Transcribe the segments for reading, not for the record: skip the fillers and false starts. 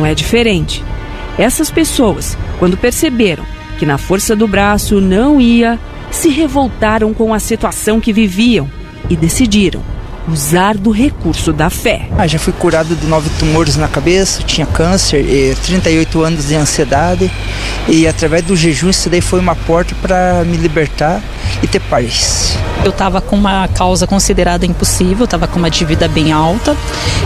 não é diferente. Essas pessoas, quando perceberam que na força do braço não ia, se revoltaram com a situação que viviam e decidiram usar do recurso da fé. Já fui curado de 9 tumores na cabeça, tinha câncer, 38 anos de ansiedade, e através do jejum isso daí foi uma porta para me libertar e ter paz. Eu estava com uma causa considerada impossível, estava com uma dívida bem alta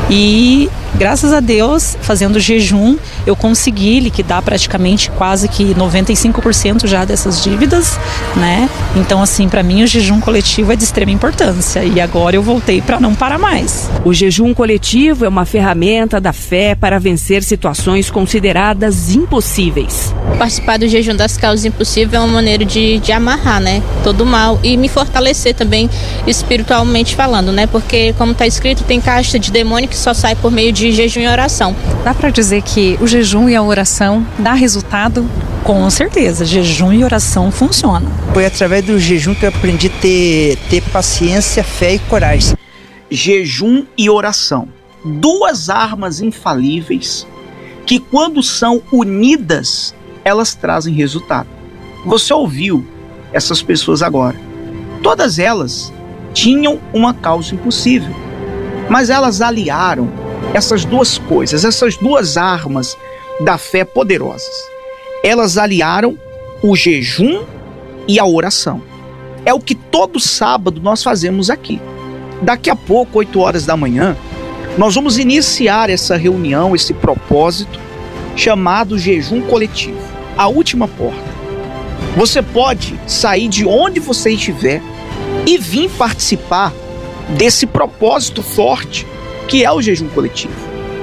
e, graças a Deus, fazendo jejum, eu consegui liquidar praticamente quase que 95% já dessas dívidas, né? Então, assim, para mim o jejum coletivo é de extrema importância e agora eu voltei para não parar mais. O jejum coletivo é uma ferramenta da fé para vencer situações consideradas impossíveis. Participar do jejum das causas impossíveis é uma maneira de amarrar, né, todo o mal e me fortalecer também espiritualmente falando, né, porque como está escrito, tem caixa de demônio que só sai por meio de jejum e oração. Dá para dizer que o jejum e a oração dá resultado? Com certeza, jejum e oração funcionam. Foi através do jejum que eu aprendi a ter paciência, fé e coragem. Jejum e oração, 2 armas infalíveis que, quando são unidas, elas trazem resultado. Você ouviu essas pessoas agora. Todas elas tinham uma causa impossível, mas elas aliaram essas 2 coisas, essas 2 armas da fé poderosas. Elas aliaram o jejum e a oração. É o que todo sábado nós fazemos aqui. Daqui a pouco, 8 horas da manhã, nós vamos iniciar essa reunião, esse propósito chamado jejum coletivo. A última porta. Você pode sair de onde você estiver e vir participar desse propósito forte que é o jejum coletivo.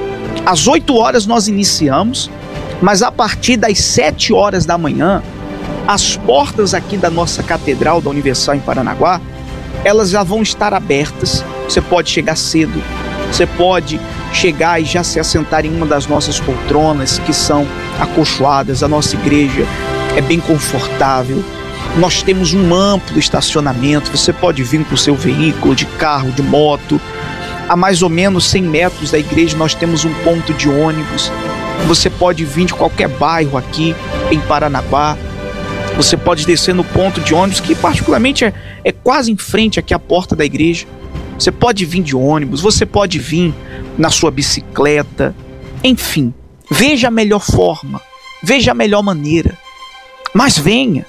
Às 8 horas nós iniciamos, mas a partir das 7 horas da manhã, as portas aqui da nossa catedral da Universal em Paranaguá, elas já vão estar abertas. Você pode chegar cedo, você pode chegar e já se assentar em uma das nossas poltronas que são acolchoadas. A nossa igreja é bem confortável, nós temos um amplo estacionamento, você pode vir com o seu veículo, de carro, de moto. A mais ou menos 100 metros da igreja nós temos um ponto de ônibus. Você pode vir de qualquer bairro aqui em Paranaguá. Você pode descer no ponto de ônibus, que particularmente é quase em frente aqui à porta da igreja. Você pode vir de ônibus, você pode vir na sua bicicleta. Enfim, veja a melhor forma, veja a melhor maneira. Mas venha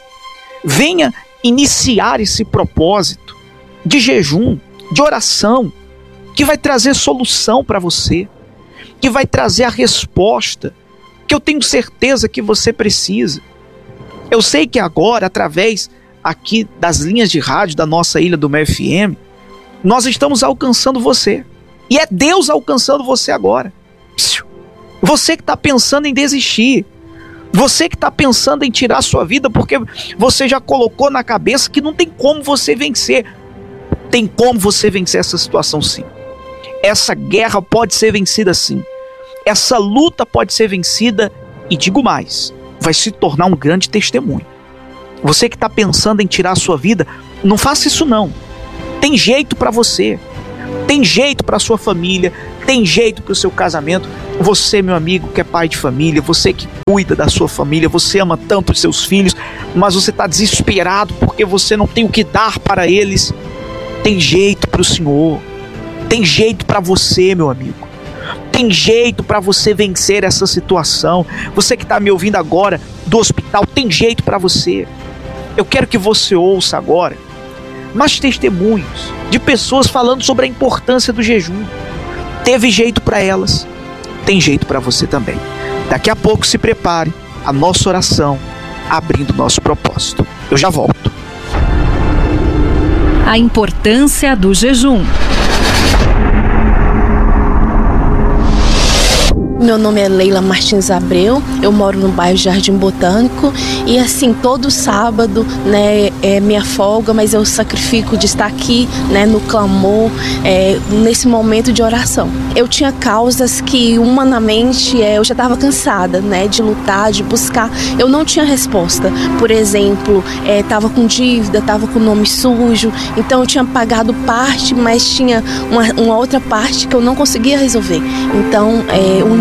iniciar esse propósito de jejum, de oração, que vai trazer solução para você, que vai trazer a resposta que eu tenho certeza que você precisa. Eu sei que agora, através aqui das linhas de rádio da nossa Ilha do Mel FM, nós estamos alcançando você. E é Deus alcançando você agora. Você que está pensando em desistir, você que está pensando em tirar a sua vida porque você já colocou na cabeça que não tem como você vencer. Tem como você vencer essa situação, sim. Essa guerra pode ser vencida, sim. Essa luta pode ser vencida e, digo mais, vai se tornar um grande testemunho. Você que está pensando em tirar a sua vida, não faça isso não. Tem jeito para você, tem jeito para sua família, tem jeito para o seu casamento. Você, meu amigo, que é pai de família, você que cuida da sua família, você ama tanto os seus filhos, mas você está desesperado porque você não tem o que dar para eles. Tem jeito para o Senhor, tem jeito para você, meu amigo. Tem jeito para você vencer essa situação. Você que está me ouvindo agora do hospital, tem jeito para você. Eu quero que você ouça agora mais testemunhos de pessoas falando sobre a importância do jejum. Teve jeito para elas, tem jeito para você também. Daqui a pouco se prepare a nossa oração, abrindo o nosso propósito. Eu já volto. A importância do jejum. Meu nome é Leila Martins Abreu, eu moro no bairro Jardim Botânico e assim, todo sábado, né, é minha folga, mas eu sacrifico de estar aqui, né, no clamor, nesse momento de oração. Eu tinha causas que humanamente eu já estava cansada, né, de lutar, de buscar, eu não tinha resposta. Por exemplo, estava com dívida, estava com nome sujo, então eu tinha pagado parte, mas tinha uma outra parte que eu não conseguia resolver. Então,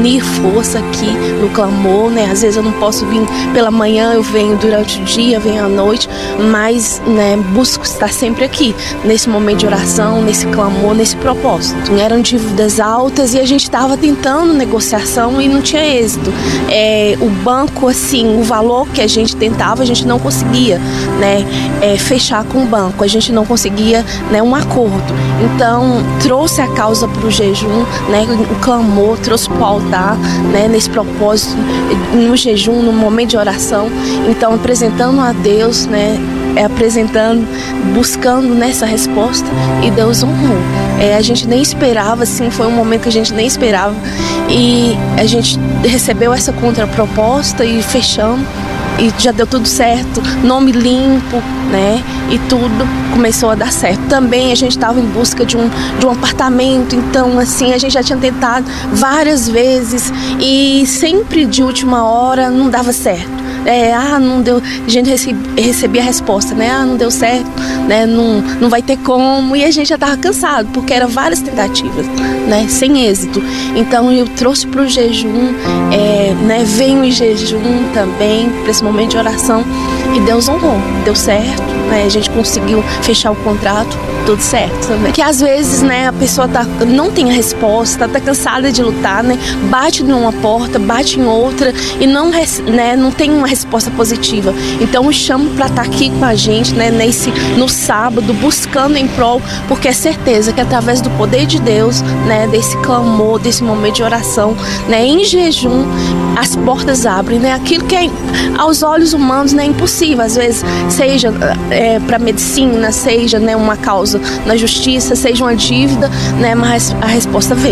unir força aqui no clamor, né? Às vezes eu não posso vir pela manhã, eu venho durante o dia, venho à noite, mas, né, busco estar sempre aqui, nesse momento de oração, nesse clamor, nesse propósito. Eram dívidas altas e a gente estava tentando negociação e não tinha êxito. O banco, assim, o valor que a gente tentava, a gente não conseguia, né, fechar com o banco, a gente não conseguia, né, um acordo. Então, trouxe a causa para o jejum, né, o clamor, trouxe para o altar, né, nesse propósito, no jejum, no momento de oração. Então, apresentando a Deus, né, apresentando, buscando nessa resposta, e Deus honrou. A gente nem esperava, assim, foi um momento que a gente nem esperava, e a gente recebeu essa contraproposta e fechamos, e já deu tudo certo, nome limpo, né? E tudo começou a dar certo. Também a gente estava em busca de um apartamento, então, assim, a gente já tinha tentado várias vezes e sempre de última hora não dava certo. Não deu, a gente recebia a resposta, né? Não deu certo, né? Não vai ter como. E a gente já estava cansado, porque eram várias tentativas, né? Sem êxito. Então eu trouxe para o jejum, né? Venho em jejum também, para esse momento de oração, e Deus honrou, deu certo, né? A gente conseguiu fechar o contrato, tudo certo também. Que às vezes, né, a pessoa não tem a resposta, tá cansada de lutar, né? Bate numa porta, bate em outra e não tem uma resposta positiva. Então eu chamo para estar aqui com a gente, né, no sábado, buscando em prol, porque é certeza que através do poder de Deus, né, desse clamor, desse momento de oração, né, em jejum, as portas abrem, né? Aquilo que aos olhos humanos, né, é impossível, às vezes, seja para medicina, seja, né, uma causa na justiça, seja uma dívida, né, mas a resposta vem.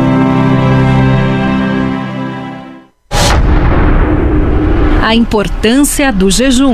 A importância do jejum.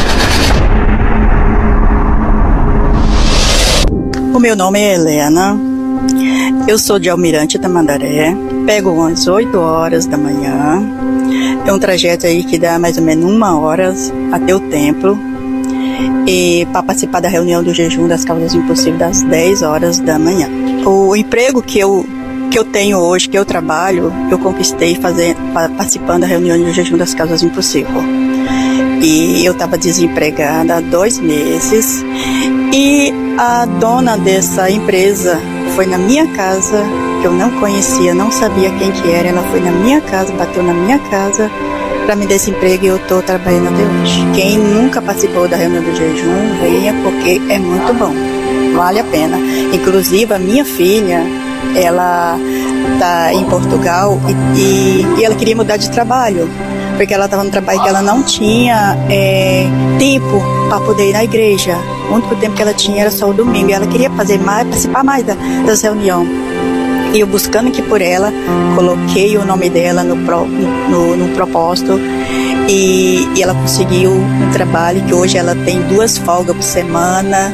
O meu nome é Helena, eu sou de Almirante Tamandaré, pego às 8 horas da manhã, é um trajeto aí que dá mais ou menos 1 hora até o templo, e para participar da reunião do jejum das causas impossíveis das 10 horas da manhã. O emprego que eu tenho hoje, que eu trabalho, eu conquistei participando da reunião do jejum das causas impossíveis. E eu estava desempregada há 2 meses e a dona dessa empresa foi na minha casa, que eu não conhecia, não sabia quem que era, ela foi na minha casa, bateu na minha casa para me dar esse emprego, e eu estou trabalhando até hoje. Quem nunca participou da reunião do jejum, venha, porque é muito bom, vale a pena. Inclusive a minha filha, ela está em Portugal e ela queria mudar de trabalho, porque ela estava no trabalho que ela não tinha tempo para poder ir na igreja. O único tempo que ela tinha era só o domingo, e ela queria participar mais das reuniões. E eu, buscando aqui por ela, coloquei o nome dela no propósito, e ela conseguiu um trabalho que hoje ela tem 2 folgas por semana.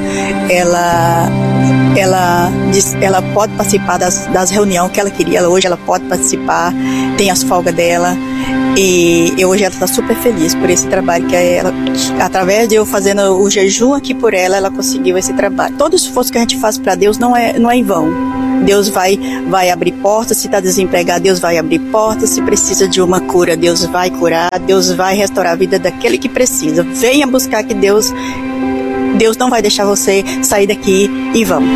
Ela pode participar das reuniões que ela queria. Hoje ela pode participar, tem as folgas dela, e hoje ela está super feliz por esse trabalho que ela, através de eu fazendo o jejum aqui por ela, ela conseguiu esse trabalho. Todo esforço que a gente faz para Deus não é em vão. Deus vai abrir portas. Se está desempregado, Deus vai abrir portas. Se precisa de uma cura, Deus vai curar. Deus vai restaurar a vida daquele que precisa. Venha buscar, que Deus não vai deixar você sair daqui em vão.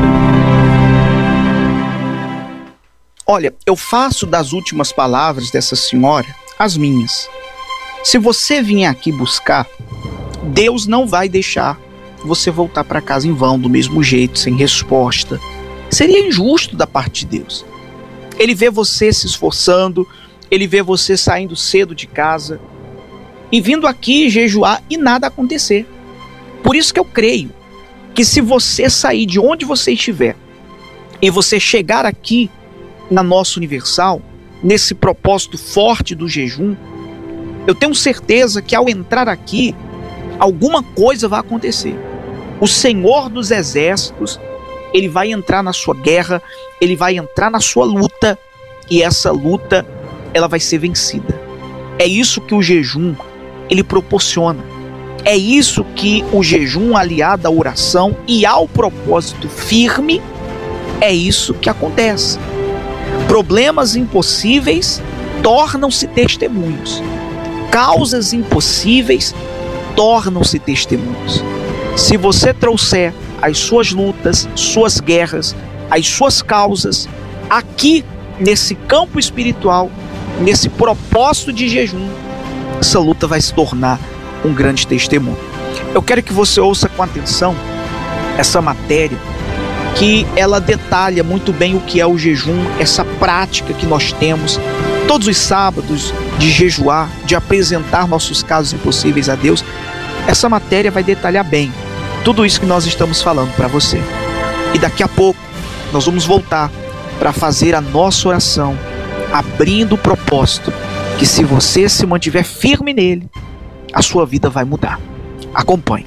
Olha, eu faço das últimas palavras dessa senhora as minhas. Se você vier aqui buscar, Deus não vai deixar você voltar para casa em vão, do mesmo jeito, sem resposta. Seria injusto da parte de Deus. Ele vê você se esforçando, ele vê você saindo cedo de casa e vindo aqui jejuar e nada acontecer. Por isso que eu creio que, se você sair de onde você estiver e você chegar aqui na nossa Universal, nesse propósito forte do jejum, eu tenho certeza que, ao entrar aqui, alguma coisa vai acontecer. O Senhor dos Exércitos, ele vai entrar na sua guerra, ele vai entrar na sua luta, e essa luta, ela vai ser vencida. É isso que o jejum, ele proporciona. É isso que o jejum, aliado à oração e ao propósito firme, é isso que acontece. Problemas impossíveis tornam-se testemunhos. Causas impossíveis tornam-se testemunhos. Se você trouxer as suas lutas, suas guerras, as suas causas aqui nesse campo espiritual, nesse propósito de jejum, essa luta vai se tornar um grande testemunho. Eu quero que você ouça com atenção essa matéria, que ela detalha muito bem o que é o jejum, essa prática que nós temos todos os sábados de jejuar, de apresentar nossos casos impossíveis a Deus. Essa matéria vai detalhar bem tudo isso que nós estamos falando para você. E daqui a pouco nós vamos voltar para fazer a nossa oração, abrindo o propósito que, se você se mantiver firme nele, a sua vida vai mudar. Acompanhe.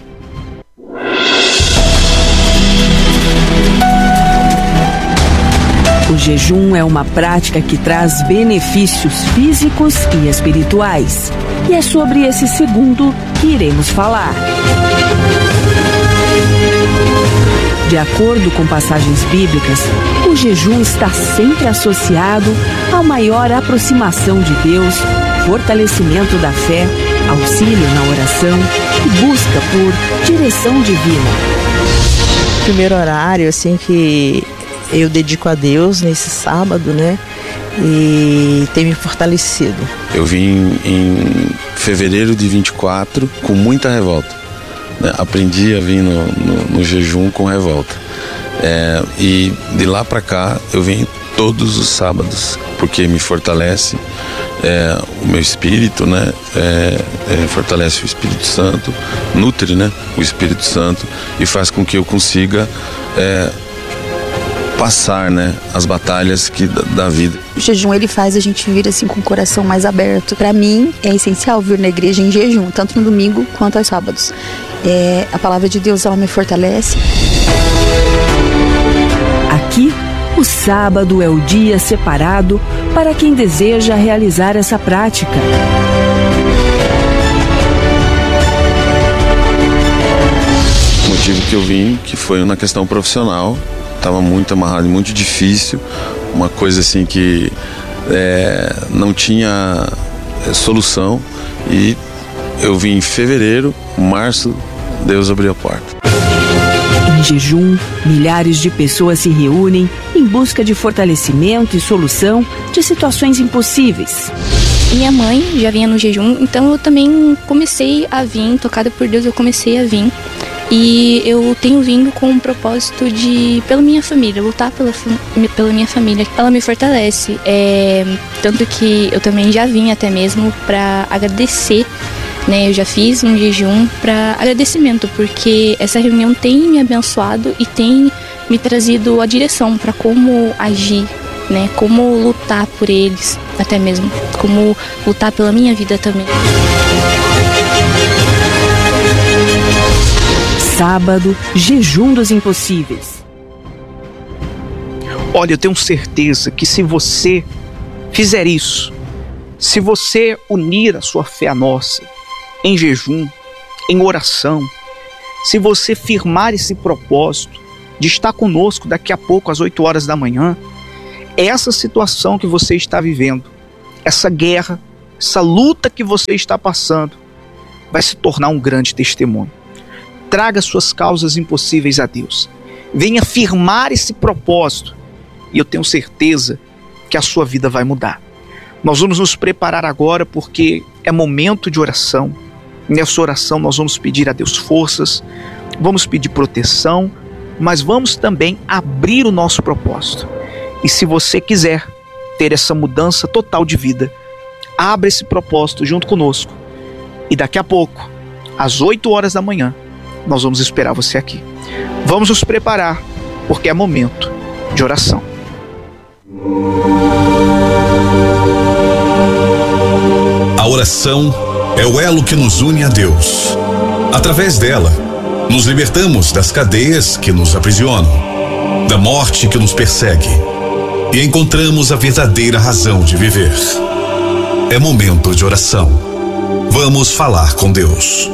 O jejum é uma prática que traz benefícios físicos e espirituais. E é sobre esse segundo que iremos falar. De acordo com passagens bíblicas, o jejum está sempre associado a maior aproximação de Deus, fortalecimento da fé, auxílio na oração e busca por direção divina. O primeiro horário, assim, que eu dedico a Deus nesse sábado, né? E tem me fortalecido. Eu vim em fevereiro de 24 com muita revolta, né? Aprendi a vir no jejum com revolta. E de lá para cá eu venho todos os sábados, porque me fortalece o meu espírito, né? Fortalece o Espírito Santo, nutre, né? O Espírito Santo, e faz com que eu consiga passar, né, as batalhas da vida. O jejum, ele faz a gente vir assim com o coração mais aberto. Para mim é essencial vir na igreja em jejum, tanto no domingo quanto aos sábados. A palavra de Deus, ela me fortalece. Aqui, o sábado é o dia separado para quem deseja realizar essa prática. O motivo que eu vim, que foi na questão profissional, estava muito amarrado, muito difícil, uma coisa assim que não tinha solução, e eu vim em fevereiro, março, Deus abriu a porta. Em jejum, milhares de pessoas se reúnem em busca de fortalecimento e solução de situações impossíveis. Minha mãe já vinha no jejum, então eu também comecei a vir, tocada por Deus, eu comecei a vir. E eu tenho vindo com o propósito de, pela minha família, lutar pela minha família. Ela me fortalece, tanto que eu também já vim até mesmo para agradecer, né? Eu já fiz um jejum para agradecimento, porque essa reunião tem me abençoado e tem me trazido a direção para como agir, né? Como lutar por eles, até mesmo, como lutar pela minha vida também. Sábado, jejum dos impossíveis. Olha, eu tenho certeza que se você fizer isso, se você unir a sua fé à nossa, em jejum, em oração, se você firmar esse propósito de estar conosco daqui a pouco às 8 horas da manhã, essa situação que você está vivendo, essa guerra, essa luta que você está passando, vai se tornar um grande testemunho. Traga suas causas impossíveis a Deus. Venha firmar esse propósito e eu tenho certeza que a sua vida vai mudar. Nós vamos nos preparar agora, porque é momento de oração. Nessa oração nós vamos pedir a Deus forças, vamos pedir proteção, mas vamos também abrir o nosso propósito. E se você quiser ter essa mudança total de vida, abra esse propósito junto conosco. E daqui a pouco, às 8 horas da manhã, nós vamos esperar você aqui. Vamos nos preparar, porque é momento de oração. A oração é o elo que nos une a Deus. Através dela, nos libertamos das cadeias que nos aprisionam, da morte que nos persegue, e encontramos a verdadeira razão de viver. É momento de oração. Vamos falar com Deus.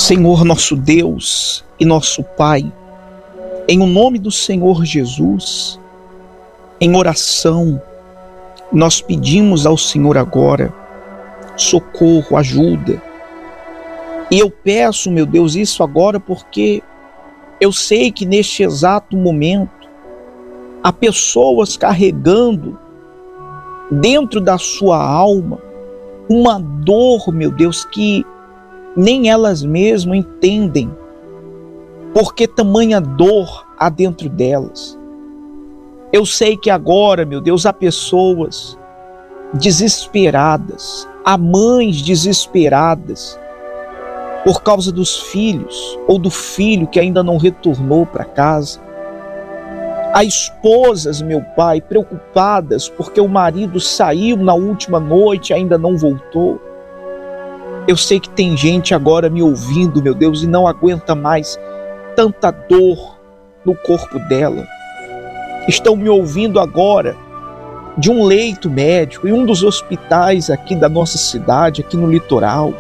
Senhor nosso Deus e nosso Pai, em o nome do Senhor Jesus, em oração, nós pedimos ao Senhor agora socorro, ajuda. E eu peço, meu Deus, isso agora porque eu sei que neste exato momento há pessoas carregando dentro da sua alma uma dor, meu Deus, que nem elas mesmas entendem porque tamanha dor há dentro delas. Eu sei que agora, meu Deus, há pessoas desesperadas, há mães desesperadas por causa dos filhos ou do filho que ainda não retornou para casa. Há esposas, meu Pai, preocupadas porque o marido saiu na última noite e ainda não voltou. Eu sei que tem gente agora me ouvindo, meu Deus, e não aguenta mais tanta dor no corpo dela. Estão me ouvindo agora de um leito médico em um dos hospitais aqui da nossa cidade, aqui no litoral.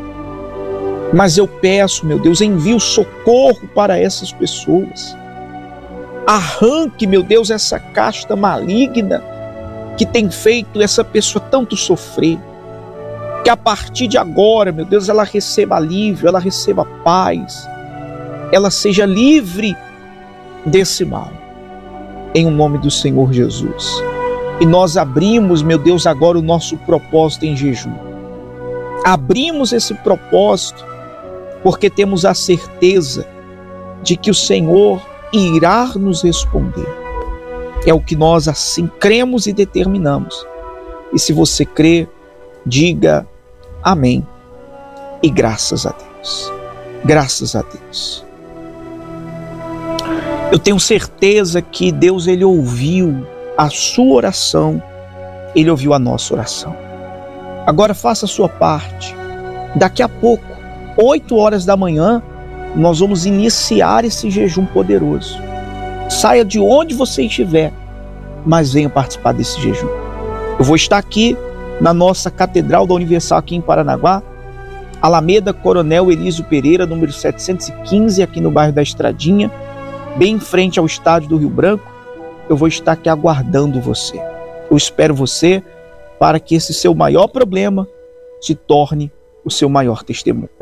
Mas eu peço, meu Deus, envie o socorro para essas pessoas. Arranque, meu Deus, essa casta maligna que tem feito essa pessoa tanto sofrer. Que a partir de agora, meu Deus, ela receba alívio, ela receba paz, ela seja livre desse mal. Em o nome do Senhor Jesus. E nós abrimos, meu Deus, agora o nosso propósito em jejum. Abrimos esse propósito porque temos a certeza de que o Senhor irá nos responder. É o que nós assim cremos e determinamos. E se você crê, diga amém e graças a Deus. Graças a Deus. Eu tenho certeza que Deus, Ele ouviu a sua oração, Ele ouviu a nossa oração. Agora faça a sua parte. Daqui a pouco, 8 horas da manhã, nós vamos iniciar esse jejum poderoso. Saia de onde você estiver, mas venha participar desse jejum. Eu vou estar aqui na nossa Catedral da Universal aqui em Paranaguá, Alameda Coronel Elísio Pereira, número 715, aqui no bairro da Estradinha, bem em frente ao estádio do Rio Branco. Eu vou estar aqui aguardando você. Eu espero você para que esse seu maior problema se torne o seu maior testemunho.